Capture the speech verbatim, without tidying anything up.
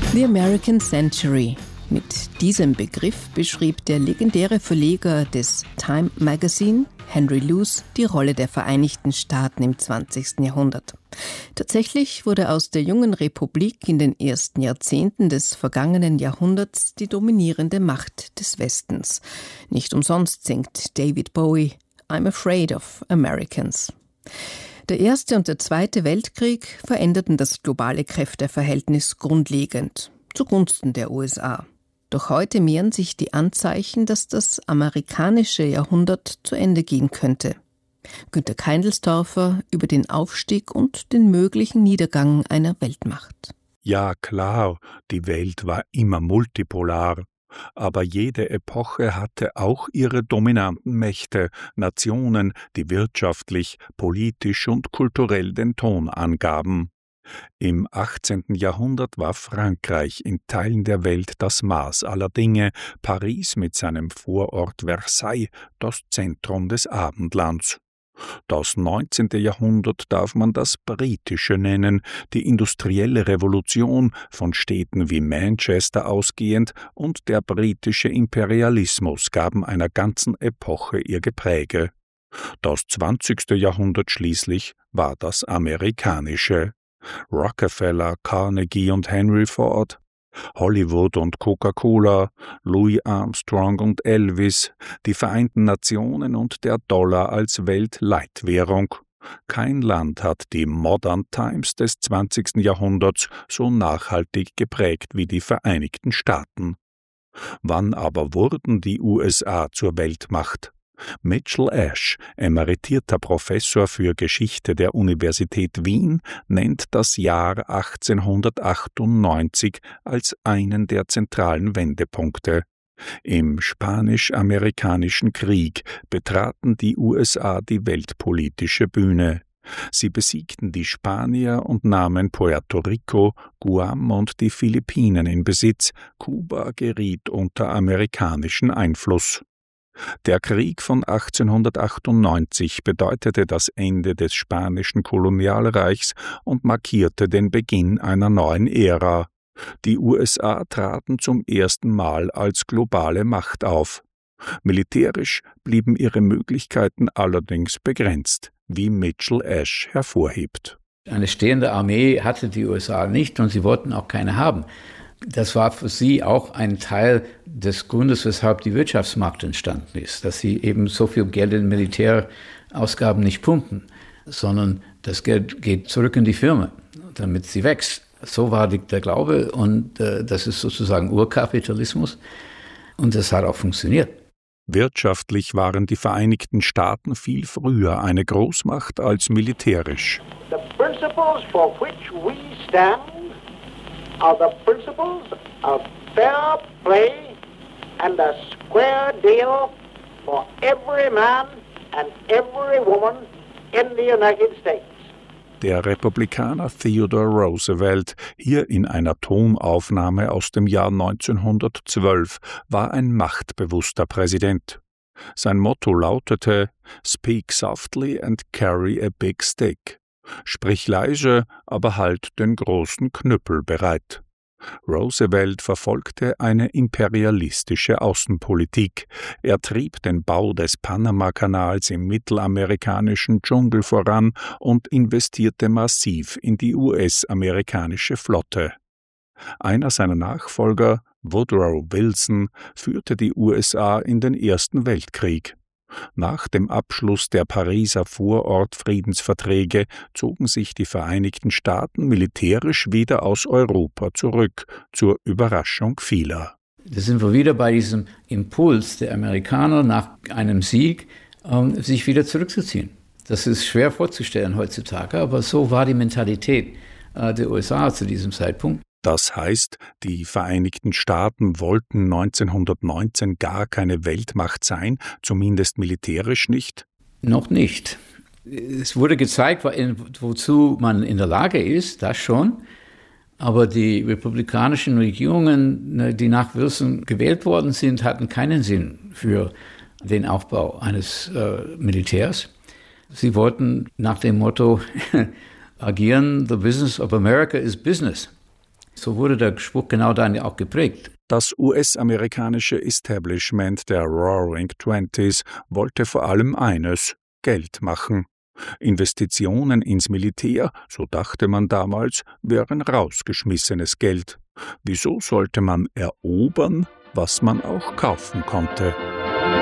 The American Century. Mit diesem Begriff beschrieb der legendäre Verleger des Time Magazine, Henry Luce, die Rolle der Vereinigten Staaten im zwanzigsten Jahrhundert. Tatsächlich wurde aus der jungen Republik in den ersten Jahrzehnten des vergangenen Jahrhunderts die dominierende Macht des Westens. Nicht umsonst singt David Bowie I'm afraid of Americans. Der Erste und der Zweite Weltkrieg veränderten das globale Kräfteverhältnis grundlegend, zugunsten der U S A. Doch heute mehren sich die Anzeichen, dass das amerikanische Jahrhundert zu Ende gehen könnte. Günter Keindelstorfer über den Aufstieg und den möglichen Niedergang einer Weltmacht. Ja, klar, die Welt war immer multipolar. Aber jede Epoche hatte auch ihre dominanten Mächte, Nationen, die wirtschaftlich, politisch und kulturell den Ton angaben. Im achtzehnten Jahrhundert war Frankreich in Teilen der Welt das Maß aller Dinge, Paris mit seinem Vorort Versailles das Zentrum des Abendlands. Das neunzehnte Jahrhundert darf man das britische nennen, die industrielle Revolution, von Städten wie Manchester ausgehend, und der britische Imperialismus gaben einer ganzen Epoche ihr Gepräge. Das zwanzigste Jahrhundert schließlich war das amerikanische. Rockefeller, Carnegie und Henry Ford, Hollywood und Coca-Cola, Louis Armstrong und Elvis, die Vereinten Nationen und der Dollar als Weltleitwährung. Kein Land hat die Modern Times des zwanzigsten Jahrhunderts so nachhaltig geprägt wie die Vereinigten Staaten. Wann aber wurden die U S A zur Weltmacht? Mitchell Ash, emeritierter Professor für Geschichte der Universität Wien, nennt das Jahr achtzehnhundertachtundneunzig als einen der zentralen Wendepunkte. Im Spanisch-Amerikanischen Krieg betraten die U S A die weltpolitische Bühne. Sie besiegten die Spanier und nahmen Puerto Rico, Guam und die Philippinen in Besitz. Kuba geriet unter amerikanischen Einfluss. Der Krieg von achtzehnhundertachtundneunzig bedeutete das Ende des spanischen Kolonialreichs und markierte den Beginn einer neuen Ära. Die U S A traten zum ersten Mal als globale Macht auf. Militärisch blieben ihre Möglichkeiten allerdings begrenzt, wie Mitchell Ash hervorhebt. Eine stehende Armee hatte die U S A nicht und sie wollten auch keine haben. Das war für sie auch ein Teil des Grundes, weshalb die Wirtschaftsmacht entstanden ist, dass sie eben so viel Geld in Militärausgaben nicht pumpen, sondern das Geld geht zurück in die Firma, damit sie wächst. So war die, der Glaube und äh, das ist sozusagen Urkapitalismus und das hat auch funktioniert. Wirtschaftlich waren die Vereinigten Staaten viel früher eine Großmacht als militärisch. The principles for which we stand are the principles of fair play and a square deal for every man and every woman in the United States. Der Republikaner Theodore Roosevelt, hier in einer Tonaufnahme aus dem Jahr neunzehnhundertzwölf, war ein machtbewusster Präsident. Sein Motto lautete „Speak softly and carry a big stick“, sprich leise, aber halt den großen Knüppel bereit. Roosevelt verfolgte eine imperialistische Außenpolitik. Er trieb den Bau des Panamakanals im mittelamerikanischen Dschungel voran und investierte massiv in die U S-amerikanische Flotte. Einer seiner Nachfolger, Woodrow Wilson, führte die U S A in den Ersten Weltkrieg. Nach dem Abschluss der Pariser Vorortfriedensverträge zogen sich die Vereinigten Staaten militärisch wieder aus Europa zurück, zur Überraschung vieler. Da sind wir wieder bei diesem Impuls der Amerikaner nach einem Sieg, ähm, sich wieder zurückzuziehen. Das ist schwer vorzustellen heutzutage, aber so war die Mentalität äh, der U S A zu diesem Zeitpunkt. Das heißt, die Vereinigten Staaten wollten neunzehnhundertneunzehn gar keine Weltmacht sein, zumindest militärisch nicht? Noch nicht. Es wurde gezeigt, wozu man in der Lage ist, das schon. Aber die republikanischen Regierungen, die nach Wilson gewählt worden sind, hatten keinen Sinn für den Aufbau eines äh, Militärs. Sie wollten nach dem Motto agieren, the business of America is business. So wurde der Spruch genau dann auch geprägt. Das U S-amerikanische Establishment der Roaring Twenties wollte vor allem eines: Geld machen. Investitionen ins Militär, so dachte man damals, wären rausgeschmissenes Geld. Wieso sollte man erobern, was man auch kaufen konnte?